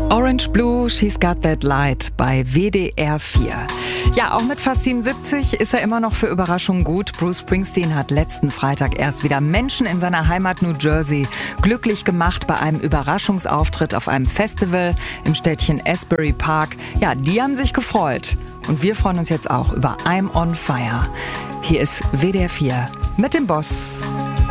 Orange Blue, She's Got That Light bei WDR 4. Ja, auch mit fast 77 ist er immer noch für Überraschungen gut. Bruce Springsteen hat letzten Freitag erst wieder Menschen in seiner Heimat New Jersey glücklich gemacht bei einem Überraschungsauftritt auf einem Festival im Städtchen Asbury Park. Ja, die haben sich gefreut. Und wir freuen uns jetzt auch über I'm on Fire. Hier ist WDR 4 mit dem Boss.